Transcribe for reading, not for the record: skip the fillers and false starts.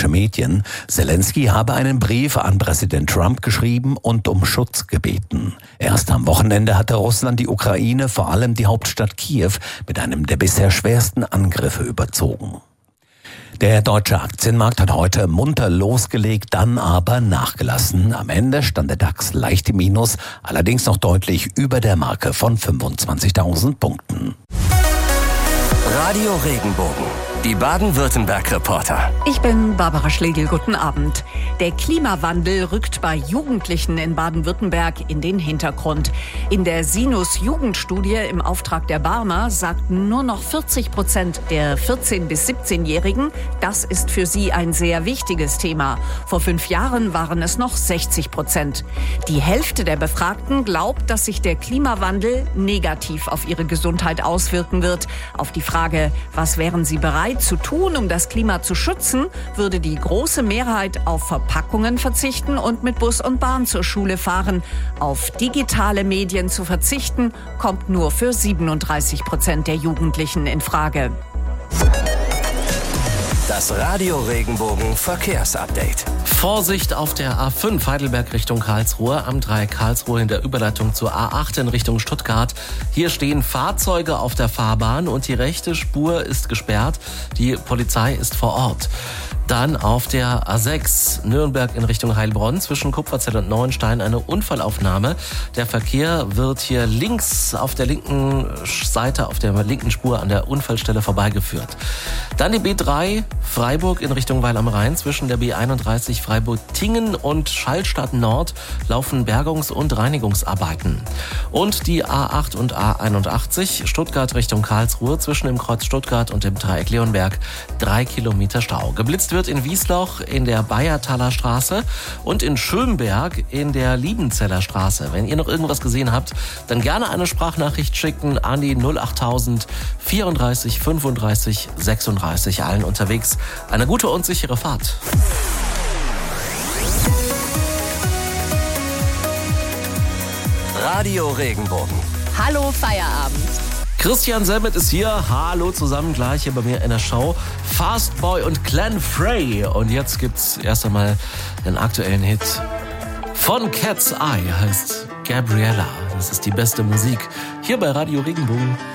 ukrainische Medien. Zelensky habe einen Brief an Präsident Trump geschrieben und um Schutz gebeten. Erst am Wochenende hatte Russland die Ukraine, vor allem die Hauptstadt Kiew, mit einem der bisher schwersten Angriffe überzogen. Der deutsche Aktienmarkt hat heute munter losgelegt, dann aber nachgelassen. Am Ende stand der DAX leicht im Minus, allerdings noch deutlich über der Marke von 25.000 Punkten. Radio Regenbogen, die Baden-Württemberg-Reporter. Ich bin Barbara Schlegel, guten Abend. Der Klimawandel rückt bei Jugendlichen in Baden-Württemberg in den Hintergrund. In der Sinus-Jugendstudie im Auftrag der Barmer sagten nur noch 40% der 14- bis 17-Jährigen, das ist für sie ein sehr wichtiges Thema. Vor 5 Jahren waren es noch 60%. Die Hälfte der Befragten glaubt, dass sich der Klimawandel negativ auf ihre Gesundheit auswirken wird. Auf die Frage, was wären sie bereit zu tun, um das Klima zu schützen, würde die große Mehrheit auf Verpackungen verzichten und mit Bus und Bahn zur Schule fahren. Auf digitale Medien zu verzichten, kommt nur für 37% der Jugendlichen in Frage. Das Radio Regenbogen Verkehrsupdate. Vorsicht auf der A5 Heidelberg Richtung Karlsruhe, am Dreieck Karlsruhe in der Überleitung zur A8 in Richtung Stuttgart. Hier stehen Fahrzeuge auf der Fahrbahn und die rechte Spur ist gesperrt. Die Polizei ist vor Ort. Dann auf der A6 Nürnberg in Richtung Heilbronn zwischen Kupferzell und Neuenstein eine Unfallaufnahme. Der Verkehr wird hier links auf der linken Seite, auf der linken Spur an der Unfallstelle vorbeigeführt. Dann die B3 Freiburg in Richtung Weil am Rhein zwischen der B31 Freiburg-Tingen und Schallstadt Nord laufen Bergungs- und Reinigungsarbeiten. Und die A8 und A81 Stuttgart Richtung Karlsruhe zwischen dem Kreuz Stuttgart und dem Dreieck Leonberg 3 Kilometer Stau. Geblitzt wird in Wiesloch in der Bayertaler Straße und in Schönberg in der Liebenzeller Straße. Wenn ihr noch irgendwas gesehen habt, dann gerne eine Sprachnachricht schicken an die 08000 34 35 36. Allen unterwegs eine gute und sichere Fahrt. Radio Regenbogen. Hallo Feierabend. Christian Selmet ist hier. Hallo zusammen, gleich hier bei mir in der Show. Fastboy und Glenn Frey. Und jetzt gibt's erst einmal den aktuellen Hit von Cat's Eye, heißt Gabriella. Das ist die beste Musik hier bei Radio Regenbogen.